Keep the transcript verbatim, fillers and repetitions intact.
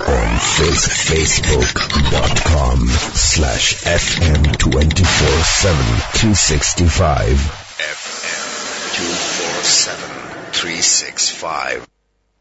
on facebook.com slash FM twenty-four seven three sixty-five. F M two four seven three sixty-five.